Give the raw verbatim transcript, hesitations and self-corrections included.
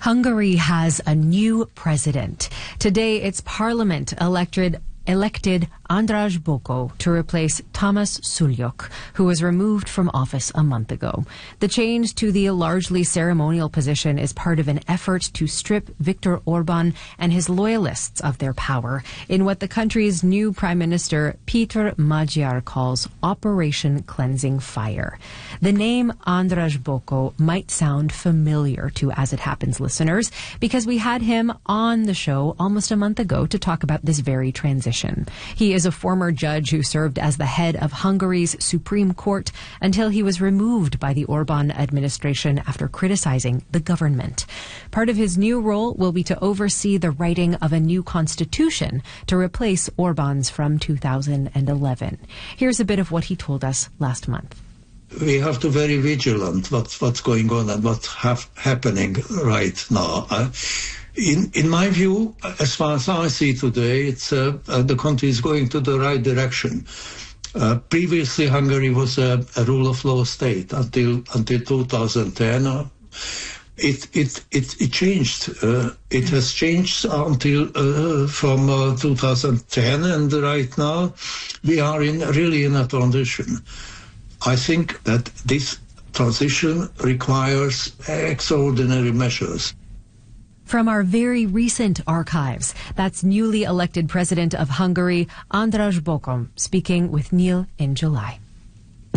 Hungary has a new president. Today, its parliament elected elected András Bokó to replace Tamás Sullyk, who was removed from office a month ago. The change to the largely ceremonial position is part of an effort to strip Viktor Orbán and his loyalists of their power in what the country's new prime minister, Péter Magyar, calls Operation Cleansing Fire. The name András Bokó might sound familiar to As It Happens listeners because we had him on the show almost a month ago to talk about this very transition. He is a former judge who served as the head of Hungary's Supreme Court until he was removed by the Orbán administration after criticizing the government. Part of his new role will be to oversee the writing of a new constitution to replace Orbán's from two thousand eleven. Here's a bit of what he told us last month. We have to be very vigilant what's what's going on and what's have, happening right now. Uh, in in my view, as far as I see today, it's uh, uh, the country is going to the right direction. Uh, previously, Hungary was a, a rule of law state until until two thousand ten. Uh, it it it it changed. Uh, it has changed until uh, from uh, two thousand ten, and right now we are in really in a transition. I think that this transition requires extraordinary measures. From our very recent archives, that's newly elected president of Hungary, András Bokó, speaking with Neil in July.